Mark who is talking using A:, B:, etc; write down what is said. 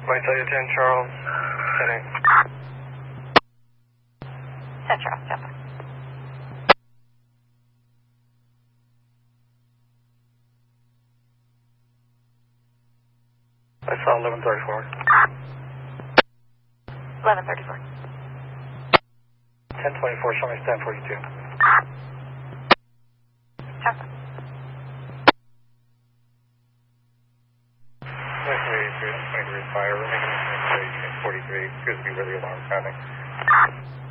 A: Might tell you 10 Charles. 10
B: Charles, Chopper.
A: I saw 1134.
B: 1134.
A: 1024, show me 1042.
B: Chopper.
A: 23, 23 fire, we're making 43, appears to be where the alarm's happening.